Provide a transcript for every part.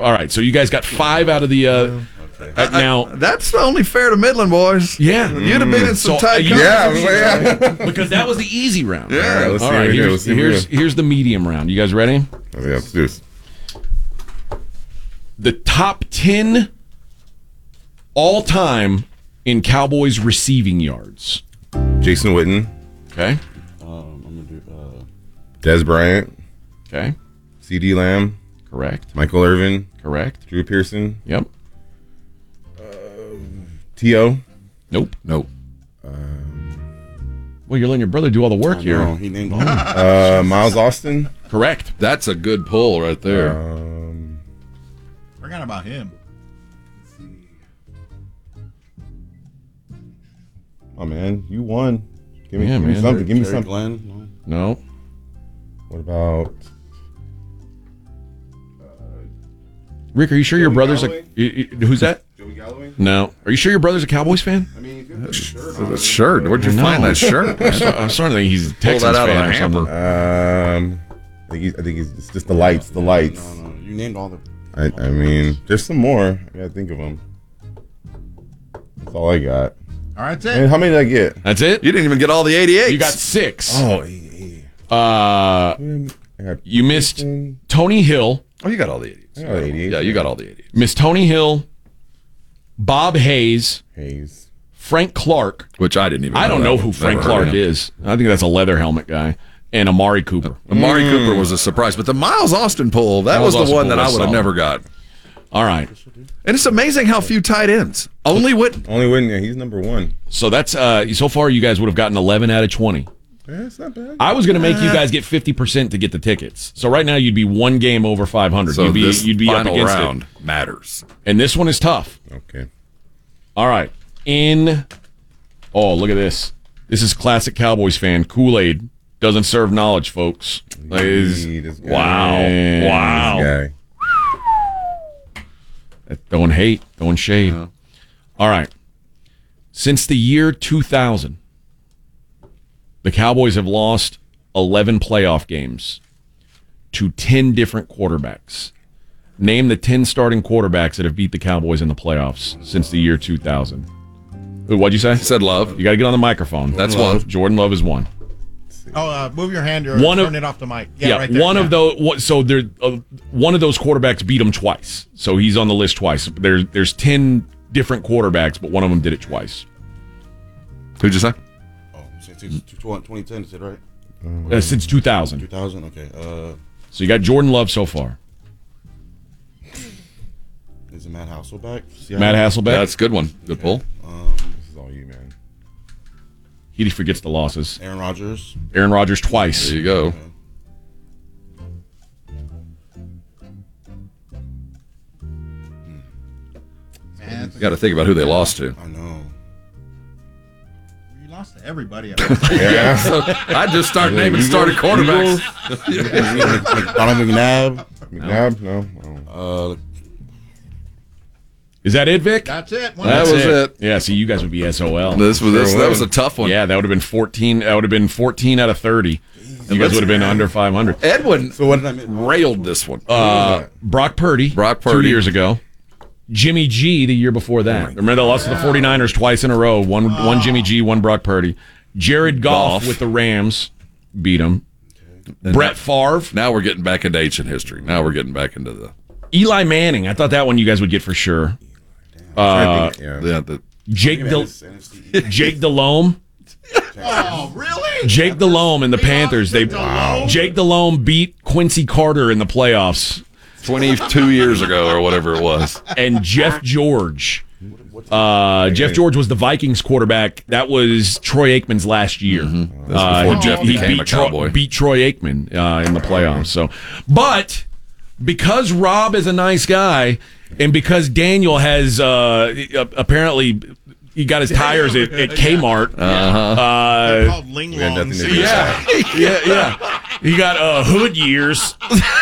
All right, so you guys got 5 out of the. Now that's only fair to Midland boys. Yeah, you'd have been in some tight. Because that was the easy round. Yeah. All right, here's the medium round. You guys ready? Yeah, let's do this. The top 10 all-time in Cowboys receiving yards. Jason Witten. Okay. I'm gonna do. Des Bryant. Okay. C.D. Lamb. Correct. Michael Irvin. Correct. Drew Pearson. Yep. T.O. Nope. Well, you're letting your brother do all the work here. No, he named all. Miles Austin. Correct. That's a good pull right there. Forgot about him. Oh man, you won. Give me man. something. Give me Terry something. Glenn. No. What about Rick, are you sure your brother's Galloway? who's that? Joey Galloway? No. Are you sure your brother's a Cowboys fan? I mean, That shirt. Where'd you find that shirt? I'm starting to think he's a Texans that out of fan a or something. I think it's just the lights. The lights. No, you named all the. I mean, there's some more. I gotta think of them. That's all I got. All right, that's And it. how many did I get? That's it? You didn't even get all the 88s. You got 6. Oh, Uh, I got you missed Houston. Tony Hill. Oh, you got all the 80s. I got 88. Yeah, you got all the 80s. Miss Tony Hill, Bob Hayes, Hayes. Frank Clark. Which I didn't even I don't know who Never Frank heard Clark of him. is. I think that's a leather helmet guy. And Amari Cooper. Amari Cooper was a surprise. But the Miles Austin pull, that Miles was the Austin one pull that I was would have solid. never got. All right. And it's amazing how few tight ends. Only Witten. Only Witten. Yeah, he's number 1. So that's so far you guys would have gotten 11 out of 20. Yeah, it's not bad. I was going to make you guys get 50% to get the tickets. So right now you'd be 1 game over 500. So you'd be up final against round it. matters. And this one is tough. Okay. All right. Oh, look at this. This is classic Cowboys fan. Kool-Aid doesn't serve knowledge, folks. This guy. Wow. This guy. Throwing hate, throwing shade. Yeah. All right. Since the year 2000, the Cowboys have lost 11 playoff games to 10 different quarterbacks. Name the 10 starting quarterbacks that have beat the Cowboys in the playoffs since the year 2000. What'd you say? Said Love. You got to get on the microphone. That's one. Jordan Love is one. Oh, move your hand or turn it off the mic. Yeah, right there. one of those. So there, one of those quarterbacks beat him twice. So he's on the list twice. There's 10 different quarterbacks, but one of them did it twice. Who'd you say? Oh, 2010 is it right? Since 2000. 2000. Okay. So you got Jordan Love so far. Is it Matt Hasselbeck? Matt Hasselbeck. That's a good one. Good pull. This is all you, man. He forgets the losses. Aaron Rodgers. Aaron Rodgers twice. There you go. Man, You got to think about who they lost to. I know. you lost to everybody. Yeah. So I just start naming starting quarterbacks. Donovan McNabb. McNabb? No. Oh. Is that it, Vic? That's it. That was it. Yeah. See, you guys would be SOL. That was a tough one. Yeah, that would have been 14. That would have been 14 out of 30. You guys would have been under 500. Edwin So what did I miss? railed this one. Brock Purdy. Brock 2 Purdy. years ago. Jimmy G the year before that. Remember they lost to the 49ers twice in a row. One Jimmy G, one Brock Purdy. Jared Goff with the Rams beat him. Brett Favre. Now we're getting back into ancient history. Now we're getting back into the Eli Manning. I thought that one you guys would get for sure. Yeah. Jake Delhomme. Oh, really? Jake Delhomme and the Panthers. Jake Delhomme beat Quincy Carter in the playoffs. 22 years ago or whatever it was. And Jeff George. Jeff George was the Vikings quarterback. That was Troy Aikman's last year. That's before Jeff became a Cowboy. Beat Troy Aikman in the playoffs. So, but because Rob is a nice guy, and because Daniel has apparently he got his tires at Kmart. They're called Ling We had Long. nothing to do. Yeah. He got hood years.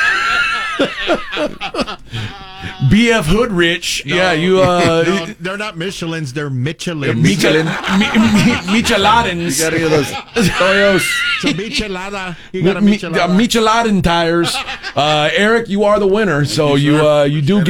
BF Hoodrich. No, You no, they're not Michelins. They're Michelins. Micheladins. Got any of those Toyos? So Michelada. You got a Michelada. Michelada tires. Eric, you are the winner, so you do get